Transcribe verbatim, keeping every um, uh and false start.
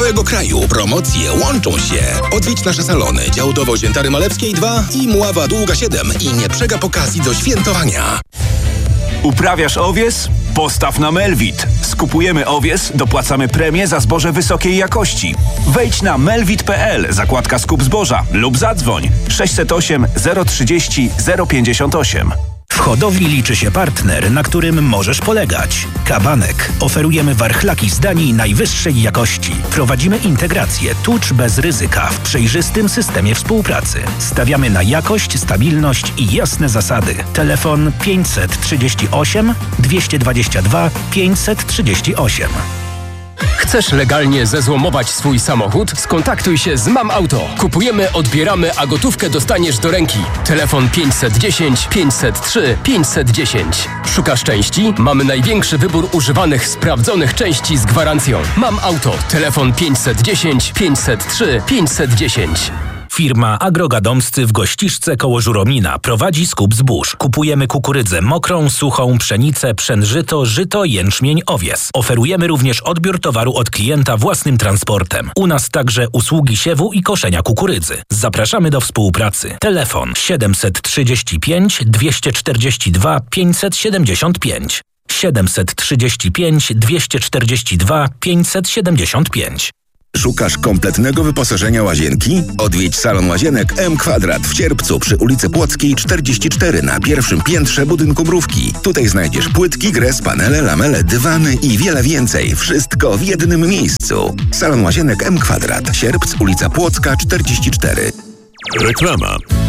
całego kraju. Promocje łączą się. Odwiedź nasze salony Działdowo Świętary Malewskiej dwa i Mława Długa siedem i nie przegap okazji do świętowania. Uprawiasz owies? Postaw na Melvit. Skupujemy owies, dopłacamy premię za zboże wysokiej jakości. Wejdź na melvit kropka p l, zakładka skup zboża lub zadzwoń sześćset osiem zero trzydzieści zero pięćdziesiąt osiem. W hodowli liczy się partner, na którym możesz polegać. Kabanek. Oferujemy warchlaki z Danii najwyższej jakości. Prowadzimy integrację tucz bez ryzyka w przejrzystym systemie współpracy. Stawiamy na jakość, stabilność i jasne zasady. Telefon pięćset trzydzieści osiem dwieście dwadzieścia dwa pięćset trzydzieści osiem. Chcesz legalnie zezłomować swój samochód? Skontaktuj się z Mam Auto. Kupujemy, odbieramy, a gotówkę dostaniesz do ręki. Telefon pięćset dziesięć pięćset trzy pięćset dziesięć. Szukasz części? Mamy największy wybór używanych, sprawdzonych części z gwarancją. Mam Auto. Telefon pięćset dziesięć pięćset trzy pięćset dziesięć. Firma Agrogadomscy w Gościszce koło Żuromina prowadzi skup zbóż. Kupujemy kukurydzę mokrą, suchą, pszenicę, pszenżyto, żyto, jęczmień, owies. Oferujemy również odbiór towaru od klienta własnym transportem. U nas także usługi siewu i koszenia kukurydzy. Zapraszamy do współpracy. Telefon siedemset trzydzieści pięć dwieście czterdzieści dwa pięćset siedemdziesiąt pięć. siedemset trzydzieści pięć dwieście czterdzieści dwa pięćset siedemdziesiąt pięć. Szukasz kompletnego wyposażenia łazienki? Odwiedź salon łazienek M Kwadrat w Sierpcu przy ulicy Płockiej czterdzieści cztery na pierwszym piętrze budynku Mrówki. Tutaj znajdziesz płytki, gres, panele, lamele, dywany i wiele więcej. Wszystko w jednym miejscu. Salon łazienek M Kwadrat. Sierpc, ulica Płocka czterdzieści cztery. Reklama.